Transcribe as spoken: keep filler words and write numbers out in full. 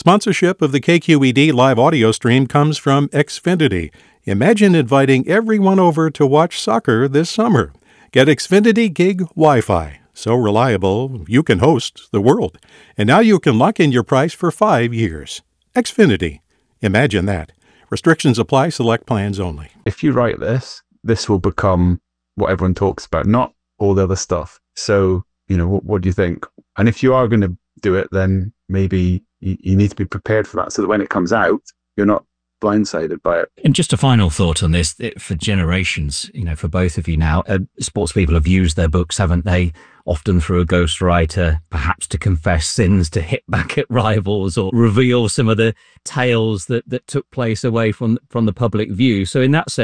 Sponsorship of the K Q E D live audio stream comes from Xfinity. Imagine inviting everyone over to watch soccer this summer. Get Xfinity Gig Wi-Fi. So reliable, you can host the world. And now you can lock in your price for five years. Xfinity. Imagine that. Restrictions apply. Select plans only. If you write this, this will become what everyone talks about, not all the other stuff. So, you know, what, what do you think? And if you are going to do it, then maybe you, you need to be prepared for that so that when it comes out, you're not blindsided by it. And just a final thought on this, it, for generations, you know, for both of you now, uh, sports people have used their books, haven't they? Often through a ghostwriter, perhaps to confess sins, to hit back at rivals or reveal some of the tales that, that took place away from, from the public view. So in that sense,